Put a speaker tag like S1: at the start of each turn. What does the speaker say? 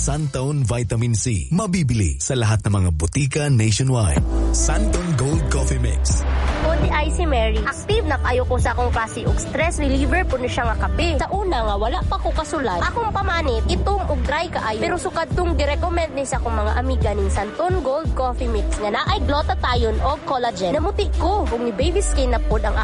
S1: Santone Vitamin C. Mabibili sa lahat ng mga butika nationwide. Santone Gold Coffee Mix.
S2: Di ay si Mary. Active na kayo ko sa akong klase og stress reliever po na siya nga kape. Sa una nga wala pa ko kasulat. Akong pamanit itom og dry kaayo. Pero sukad tong gi-recommend ni sa akong mga amiga ning Santone Gold Coffee Mix nga naay glutathione og collagen. Namuti ko kung ni baby skin na pod ang